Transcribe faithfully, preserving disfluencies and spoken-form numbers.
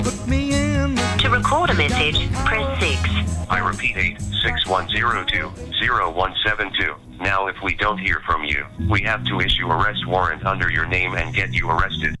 Put me in the... To record a message, press six. I repeat eight six one zero two zero one seven two. Now if we don't hear from you, we have to issue arrest warrant under your name and get you arrested.